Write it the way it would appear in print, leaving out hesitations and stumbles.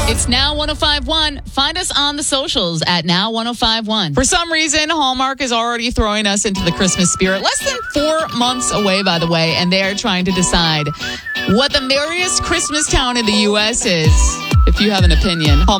It's Now 105.1. Find us on the socials at Now 105.1. For some reason, Hallmark is already throwing us into the Christmas spirit. Less than 4 months away, by the way, and they are trying to decide what the merriest Christmas town in the U.S. is. If you have an opinion,